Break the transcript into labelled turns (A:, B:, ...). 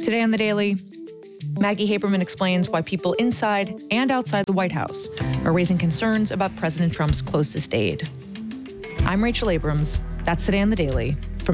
A: Today on The Daily, Maggie Haberman explains why people inside and outside the White House are raising concerns about President Trump's closest aide. I'm Rachel Abrams. That's Today on The Daily.